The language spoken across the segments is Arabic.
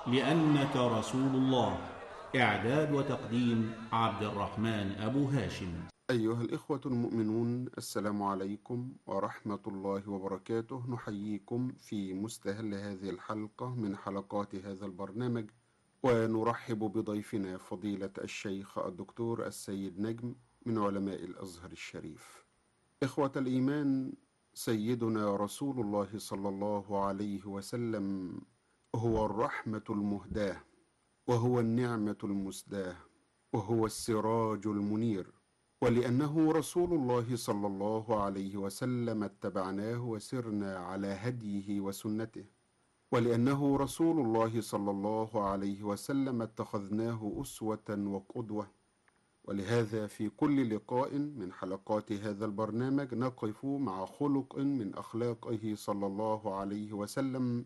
لأنك رسول الله. إعداد وتقديم عبد الرحمن أبو هاشم. أيها الإخوة المؤمنون، السلام عليكم ورحمة الله وبركاته. نحييكم في مستهل هذه الحلقة من حلقات هذا البرنامج، ونرحب بضيفنا فضيلة الشيخ الدكتور السيد نجم من علماء الأزهر الشريف. إخوة الإيمان، سيدنا رسول الله صلى الله عليه وسلم هو الرحمة المهداة، وهو النعمة المسداة، وهو السراج المنير. ولأنه رسول الله صلى الله عليه وسلم اتبعناه وسرنا على هديه وسنته، ولأنه رسول الله صلى الله عليه وسلم اتخذناه أسوة وقدوة. ولهذا في كل لقاء من حلقات هذا البرنامج نقف مع خلق من أخلاقه صلى الله عليه وسلم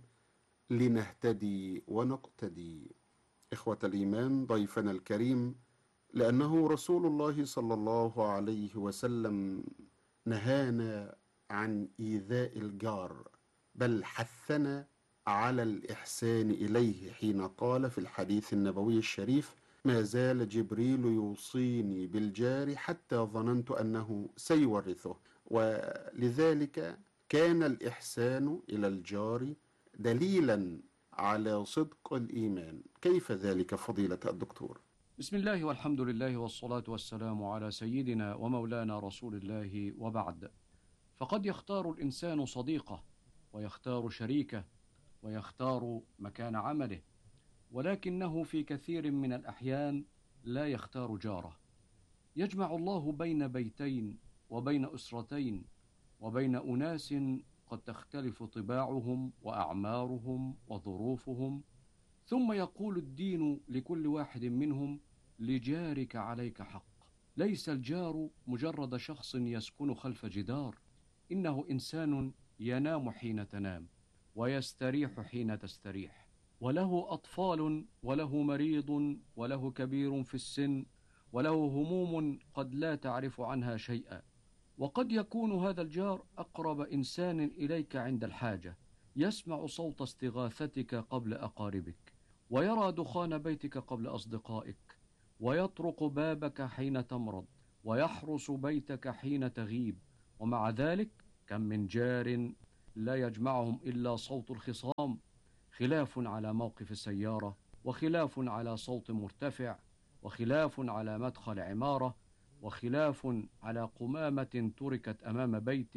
لنهتدي ونقتدي. إخوة الإيمان، ضيفنا الكريم لأنه رسول الله صلى الله عليه وسلم نهانا عن إيذاء الجار، بل حثنا على الإحسان إليه، حين قال في الحديث النبوي الشريف: ما زال جبريل يوصيني بالجار حتى ظننت أنه سيورثه. ولذلك كان الإحسان إلى الجار دليلا على صدق الإيمان. كيف ذلك فضيلة الدكتور؟ بسم الله والحمد لله والصلاة والسلام على سيدنا ومولانا رسول الله، وبعد. فقد يختار الإنسان صديقه، ويختار شريكه، ويختار مكان عمله، ولكنه في كثير من الأحيان لا يختار جاره. يجمع الله بين بيتين وبين أسرتين وبين أناس قد تختلف طباعهم وأعمارهم وظروفهم، ثم يقول الدين لكل واحد منهم: لجارك عليك حق. ليس الجار مجرد شخص يسكن خلف جدار، إنه إنسان ينام حين تنام، ويستريح حين تستريح، وله أطفال، وله مريض، وله كبير في السن، وله هموم قد لا تعرف عنها شيئا. وقد يكون هذا الجار أقرب إنسان إليك عند الحاجة، يسمع صوت استغاثتك قبل أقاربك، ويرى دخان بيتك قبل أصدقائك، ويطرق بابك حين تمرض، ويحرس بيتك حين تغيب. ومع ذلك كم من جار لا يجمعهم إلا صوت الخصام، خلاف على موقف سيارة، وخلاف على صوت مرتفع، وخلاف على مدخل عمارة، وخلاف على قمامة تركت أمام بيت،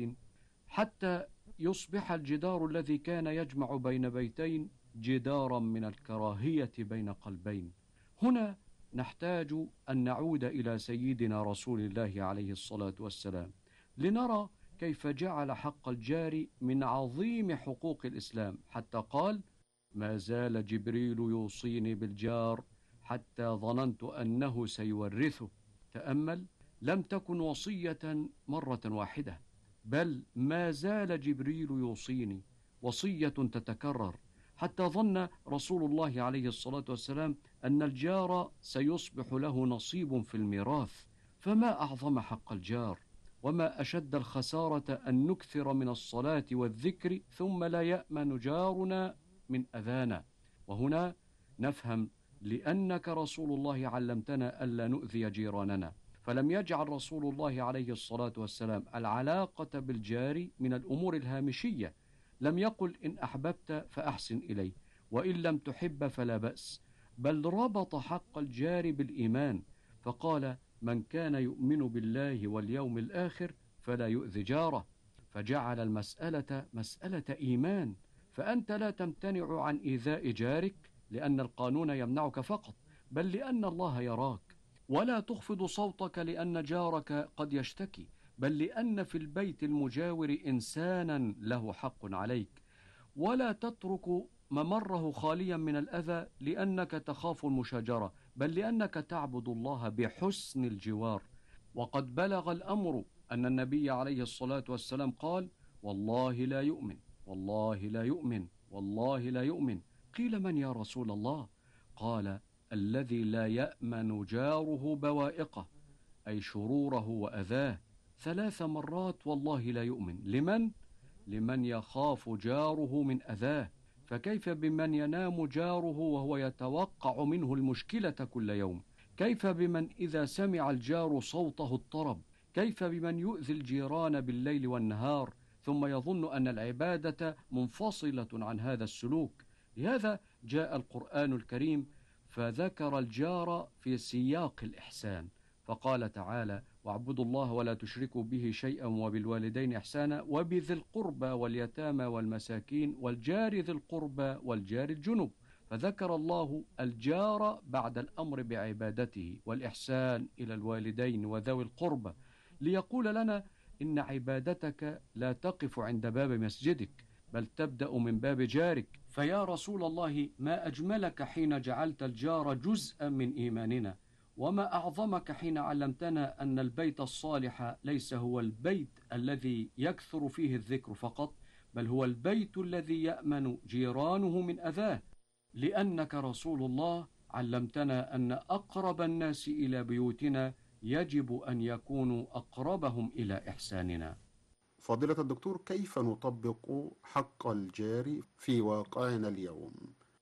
حتى يصبح الجدار الذي كان يجمع بين بيتين جدارا من الكراهية بين قلبين. هنا نحتاج أن نعود إلى سيدنا رسول الله عليه الصلاة والسلام، لنرى كيف جعل حق الجار من عظيم حقوق الإسلام، حتى قال: ما زال جبريل يوصيني بالجار حتى ظننت أنه سيورثه. تأمل، لم تكن وصية مرة واحدة، بل ما زال جبريل يوصيني، وصية تتكرر، حتى ظن رسول الله عليه الصلاة والسلام أن الجار سيصبح له نصيب في الميراث. فما أعظم حق الجار، وما أشد الخسارة أن نكثر من الصلاة والذكر ثم لا يأمن جارنا من أذانا. وهنا نفهم لأنك رسول الله علمتنا ألا نؤذي جيراننا، فلم يجعل رسول الله عليه الصلاة والسلام العلاقة بالجار من الأمور الهامشية. لم يقل: إن أحببت فأحسن إليه، وإن لم تحب فلا بأس، بل ربط حق الجار بالإيمان، فقال: من كان يؤمن بالله واليوم الآخر فلا يؤذي جاره. فجعل المسألة مسألة إيمان، فأنت لا تمتنع عن إيذاء جارك لأن القانون يمنعك فقط، بل لأن الله يراك. ولا تخفض صوتك لأن جارك قد يشتكي، بل لأن في البيت المجاور إنسانا له حق عليك. ولا تترك ممره خاليا من الأذى لأنك تخاف المشاجرة، بل لأنك تعبد الله بحسن الجوار. وقد بلغ الأمر أن النبي عليه الصلاة والسلام قال: والله لا يؤمن، والله لا يؤمن، والله لا يؤمن. قيل: من يا رسول الله؟ قال: الذي لا يأمن جاره بوائقه، أي شروره وأذاه، 3 مرات: والله لا يؤمن. لمن يخاف جاره من أذاه. فكيف بمن ينام جاره وهو يتوقع منه المشكلة كل يوم؟ كيف بمن إذا سمع الجار صوته اضطرب؟ كيف بمن يؤذي الجيران بالليل والنهار ثم يظن أن العبادة منفصلة عن هذا السلوك؟ لهذا جاء القرآن الكريم فذكر الجار في سياق الإحسان، فقال تعالى: واعبدوا الله ولا تشركوا به شيئا وبالوالدين إحسانا وبذي القربى واليتامى والمساكين والجار ذي القربى والجار الجنب. فذكر الله الجار بعد الأمر بعبادته والإحسان إلى الوالدين وذوي القربى، ليقول لنا إن عبادتك لا تقف عند باب مسجدك، بل تبدأ من باب جارك. فيا رسول الله، ما أجملك حين جعلت الجار جزءا من إيماننا، وما أعظمك حين علمتنا أن البيت الصالح ليس هو البيت الذي يكثر فيه الذكر فقط، بل هو البيت الذي يأمن جيرانه من أذاه، لأنك رسول الله علمتنا أن أقرب الناس إلى بيوتنا يجب أن يكونوا أقربهم إلى إحساننا. فضيلة الدكتور، كيف نطبق حق الجار في واقعنا اليوم؟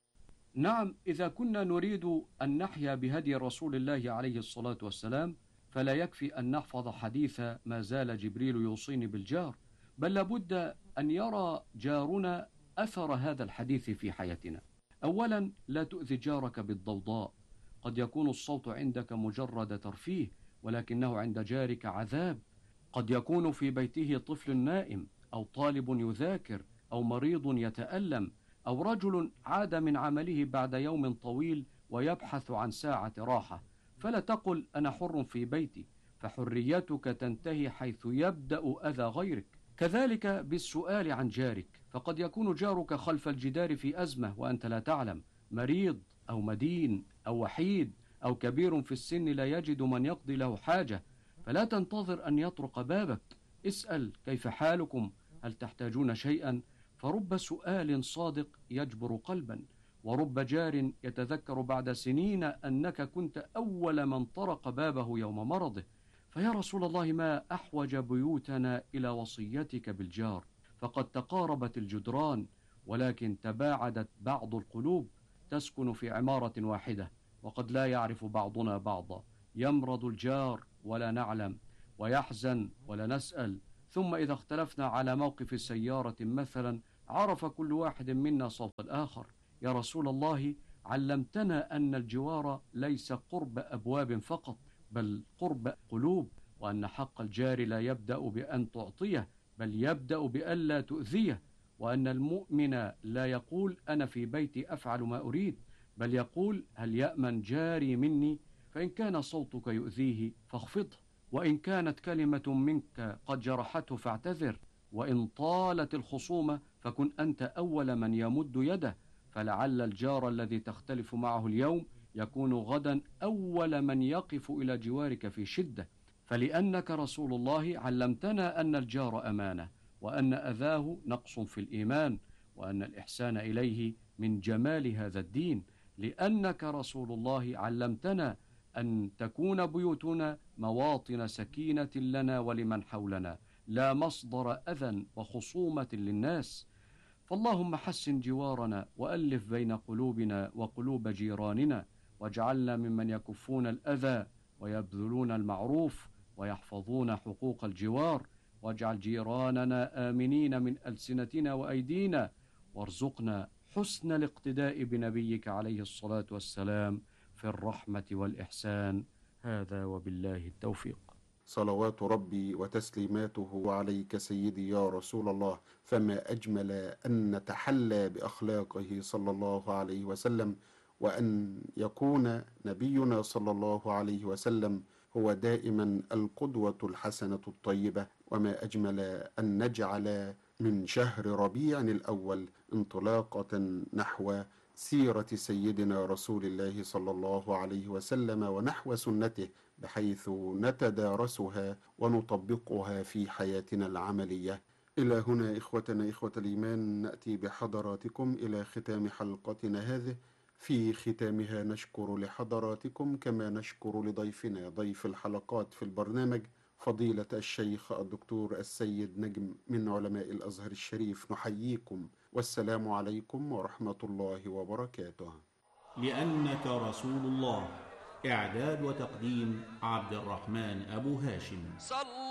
نعم، إذا كنا نريد أن نحيا بهدي رسول الله عليه الصلاة والسلام، فلا يكفي أن نحفظ حديث ما زال جبريل يوصيني بالجار، بل لابد أن يرى جارنا أثر هذا الحديث في حياتنا. أولا، لا تؤذي جارك بالضوضاء. قد يكون الصوت عندك مجرد ترفيه، ولكنه عند جارك عذاب. قد يكون في بيته طفل نائم، أو طالب يذاكر، أو مريض يتألم، أو رجل عاد من عمله بعد يوم طويل ويبحث عن ساعة راحة. فلا تقل أنا حر في بيتي، فحريتك تنتهي حيث يبدأ أذى غيرك. كذلك بالسؤال عن جارك، فقد يكون جارك خلف الجدار في أزمة وأنت لا تعلم، مريض أو مدين أو وحيد أو كبير في السن لا يجد من يقضي له حاجة، فلا تنتظر أن يطرق بابك. اسأل كيف حالكم، هل تحتاجون شيئا؟ فرب سؤال صادق يجبر قلبا، ورب جار يتذكر بعد سنين أنك كنت أول من طرق بابه يوم مرضه. فيا رسول الله، ما أحوج بيوتنا إلى وصيتك بالجار، فقد تقاربت الجدران ولكن تباعدت بعض القلوب. تسكن في عمارة واحدة وقد لا يعرف بعضنا بعضا، يمرض الجار ولا نعلم، ويحزن ولا نسأل، ثم إذا اختلفنا على موقف سيارة مثلا عرف كل واحد منا صوت الآخر. يا رسول الله، علمتنا أن الجوار ليس قرب أبواب فقط، بل قرب قلوب، وأن حق الجار لا يبدأ بأن تعطيه، بل يبدأ بألا تؤذيه، وأن المؤمن لا يقول أنا في بيتي أفعل ما أريد، بل يقول هل يأمن جاري مني؟ فإن كان صوتك يؤذيه فاخفضه، وإن كانت كلمة منك قد جرحته فاعتذر، وإن طالت الخصومة فكن أنت أول من يمد يده، فلعل الجار الذي تختلف معه اليوم يكون غدا أول من يقف إلى جوارك في شدة. فلأنك رسول الله علمتنا أن الجار أمانة، وأن أذاه نقص في الإيمان، وأن الإحسان إليه من جمال هذا الدين. لأنك رسول الله علمتنا أن تكون بيوتنا مواطن سكينة لنا ولمن حولنا، لا مصدر أذى وخصومة للناس. فاللهم حسن جوارنا وألف بين قلوبنا وقلوب جيراننا، واجعلنا ممن يكفون الأذى ويبذلون المعروف ويحفظون حقوق الجوار، واجعل جيراننا آمنين من ألسنتنا وأيدينا، وارزقنا حسن الاقتداء بنبيك عليه الصلاة والسلام في الرحمة والإحسان. هذا وبالله التوفيق. صلوات ربي وتسليماته عليك سيدي يا رسول الله، فما أجمل أن نتحلى بأخلاقه صلى الله عليه وسلم، وأن يكون نبينا صلى الله عليه وسلم هو دائما القدوة الحسنة الطيبة. وما أجمل أن نجعل من شهر ربيع الأول انطلاقة نحو سيرة سيدنا رسول الله صلى الله عليه وسلم ونحو سنته، بحيث نتدارسها ونطبقها في حياتنا العملية. إلى هنا إخوتنا إخوة الإيمان نأتي بحضراتكم إلى ختام حلقتنا هذه. في ختامها نشكر لحضراتكم كما نشكر لضيفنا ضيف الحلقات في البرنامج فضيلة الشيخ الدكتور السيد نجم من علماء الأزهر الشريف، نحييكم والسلام عليكم ورحمة الله وبركاته. لأنك رسول الله. إعداد وتقديم عبد الرحمن أبو هاشم.